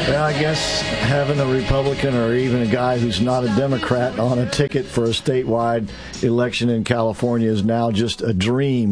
Well, I guess having a Republican or even a guy who's not a Democrat on a ticket for a statewide election in California is now just a dream.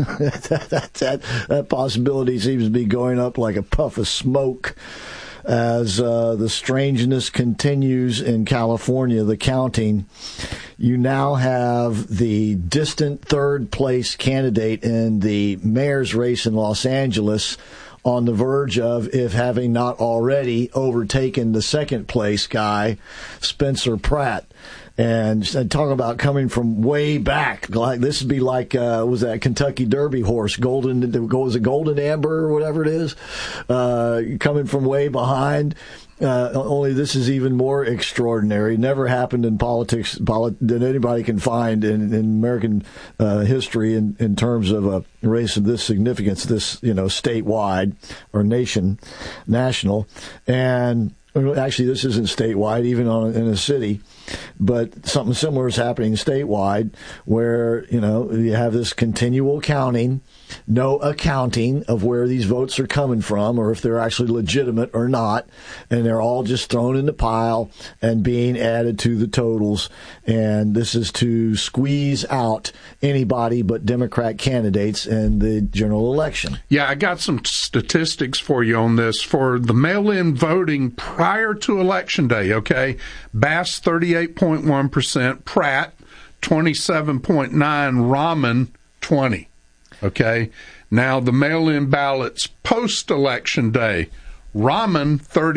that possibility seems to be going up like a puff of smoke as the strangeness continues in California, the counting. You now have the distant third-place candidate in the mayor's race in Los Angeles on the verge of, if having not already, overtaken the second-place guy, Spencer Pratt. And talking about coming from way back, like this would be like was that Kentucky Derby horse, was it Golden Amber or whatever it is, coming from way behind. Only this is even more extraordinary. Never happened in politics that anybody can find in American history in terms of a race of this significance, this statewide or national, and. Actually, this isn't statewide, even in a city, but something similar is happening statewide where, you have this continual counting, no accounting of where these votes are coming from or if they're actually legitimate or not, and they're all just thrown in the pile and being added to the totals. And this is to squeeze out anybody but Democrat candidates in the general election. Yeah, I got some statistics for you on this. For the mail-in voting prior to Election Day, okay, Bass 38.1%, Pratt 27.9%, Rahman 20%. Okay, now the mail-in ballots post-Election Day, Rahman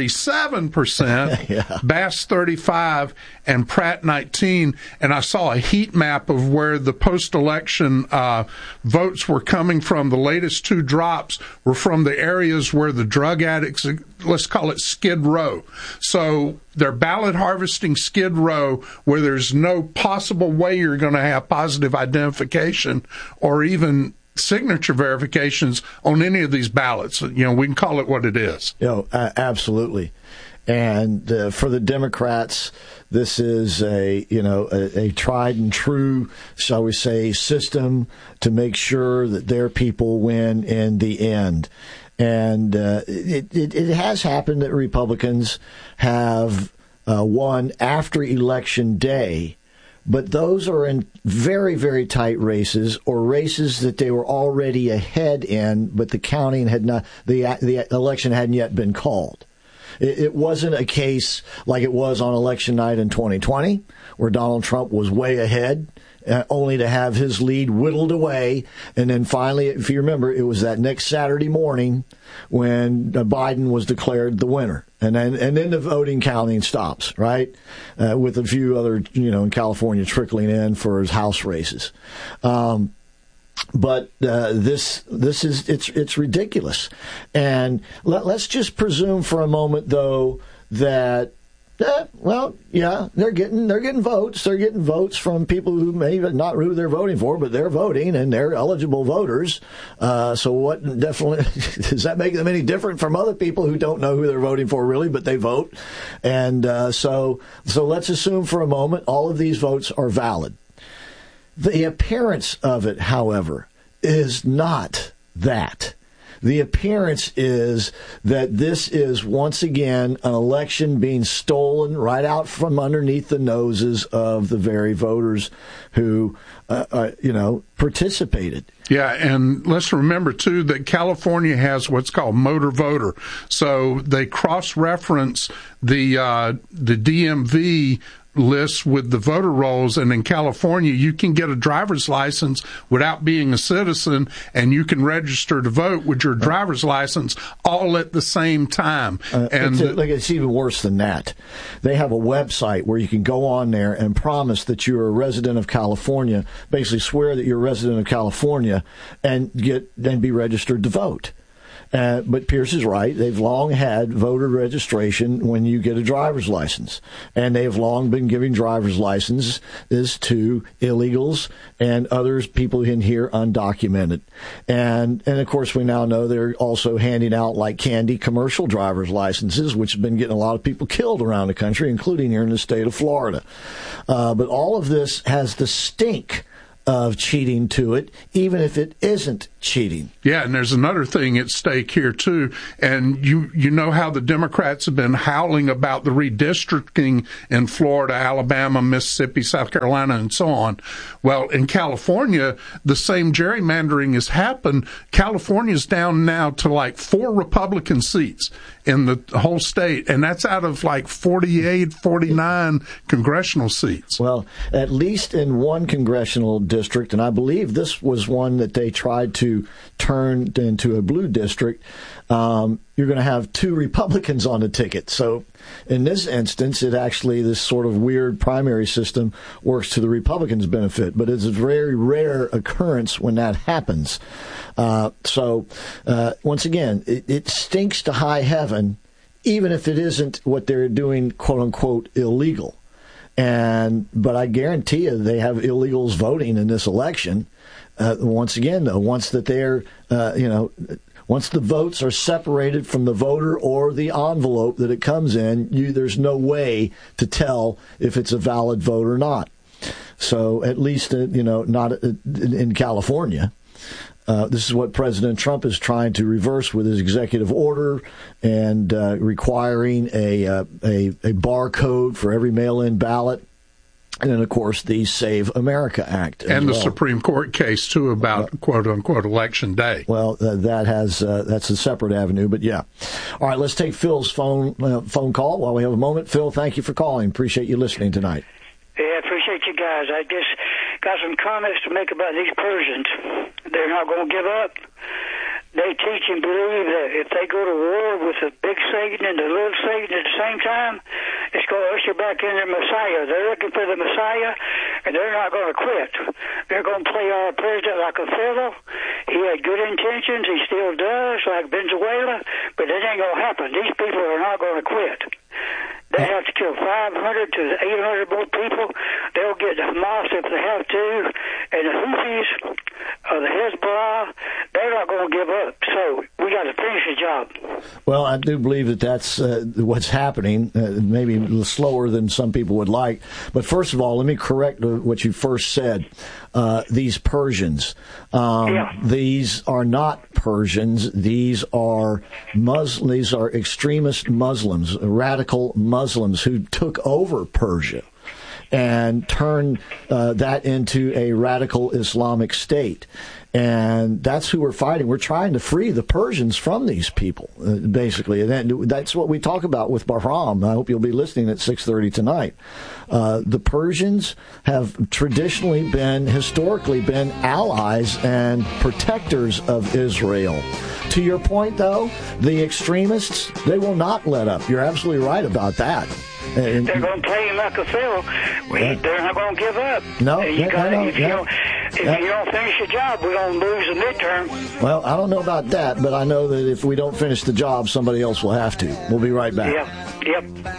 37%, yeah. Bass 35%, and Pratt 19%. And I saw a heat map of where the post-election votes were coming from. The latest two drops were from the areas where the drug addicts, let's call it Skid Row. So they're ballot harvesting Skid Row where there's no possible way you're going to have positive identification or even signature verifications on any of these ballots. We can call it what it is. Absolutely. And for the Democrats, this is a tried and true, shall we say, system to make sure that their people win in the end. And it has happened that Republicans have won after Election Day. But those are in very, very tight races or races that they were already ahead in, but the counting had not, the election hadn't yet been called. It wasn't a case like it was on election night in 2020, where Donald Trump was way ahead, only to have his lead whittled away. And then finally, if you remember, it was that next Saturday morning when Biden was declared the winner. And then the voting counting stops, right? With a few other, in California trickling in for his House races. But this is it's ridiculous. And let's just presume for a moment, though, that they're getting votes. They're getting votes from people who may not who they're voting for, but they're voting and they're eligible voters. So what definitely does that make them any different from other people who don't know who they're voting for really, but they vote? And so let's assume for a moment all of these votes are valid. The appearance of it, however, is not that. The appearance is that this is once again an election being stolen right out from underneath the noses of the very voters who, participated. Yeah, and let's remember, too, that California has what's called motor voter. So they cross-reference the DMV lists with the voter rolls, and in California you can get a driver's license without being a citizen, and you can register to vote with your driver's license all at the same time. It's even worse than that. They have a website where you can go on there and promise that you're a resident of California, basically swear that you're a resident of California, and be registered to vote. But Pierce is right. They've long had voter registration when you get a driver's license. And they have long been giving driver's licenses to illegals and others, people in here undocumented. And of course, we now know they're also handing out like candy commercial driver's licenses, which have been getting a lot of people killed around the country, including here in the state of Florida. But all of this has the stink of cheating to it, even if it isn't cheating. Yeah, and there's another thing at stake here, too. And you know how the Democrats have been howling about the redistricting in Florida, Alabama, Mississippi, South Carolina, and so on. Well, in California, the same gerrymandering has happened. California's down now to like 4 Republican seats in the whole state, and that's out of like 48, 49 congressional seats. Well, at least in one congressional district, and I believe this was one that they tried to turn into a blue district, you're going to have 2 Republicans on the ticket. So in this instance, this sort of weird primary system works to the Republicans' benefit, but it's a very rare occurrence when that happens. So once again, it stinks to high heaven, even if it isn't what they're doing, quote unquote, illegal. But I guarantee you they have illegals voting in this election. Once again, though, once the votes are separated from the voter or the envelope that it comes in, there's no way to tell if it's a valid vote or not. So at least, not in California. This is what President Trump is trying to reverse with his executive order and requiring a barcode for every mail-in ballot. And then, of course, the Save America Act. And the Supreme Court case, too, about quote-unquote Election Day. Well, that's a separate avenue, but yeah. All right, let's take Phil's phone call while we have a moment. Phil, thank you for calling. Appreciate you listening tonight. Yeah, appreciate you guys. I just got some comments to make about these Persians. They're not going to give up. They teach and believe that if they go to war with the big Satan and the little Satan at the same time, it's going to usher back in their Messiah. They're looking for the Messiah, and they're not going to quit. They're going to play our president like a fiddle. He had good intentions. He still does, like Venezuela, but it ain't going to happen. These people are not going to quit. They have to kill 500 to 800 more people. They'll get Hamas if they have to. And the Houthis, the Hezbollah, they're not going to give up. So we got to finish the job. Well, I do believe that that's what's happening, maybe a little slower than some people would like. But first of all, let me correct what you first said. These Persians, these are not Persians. These are Muslims. These are extremist Muslims, radical Muslims who took over Persia and turned that into a radical Islamic state. And that's who we're fighting. We're trying to free the Persians from these people, basically. And that's what we talk about with Bahram. I hope you'll be listening at 6:30 tonight. The Persians have historically been allies and protectors of Israel. To your point, though, the extremists, they will not let up. You're absolutely right about that. They're going to play him like a fiddle. They're not going to give up. No, if you don't finish the job, we're going to lose the midterm. Well, I don't know about that, but I know that if we don't finish the job, somebody else will have to. We'll be right back. Yep.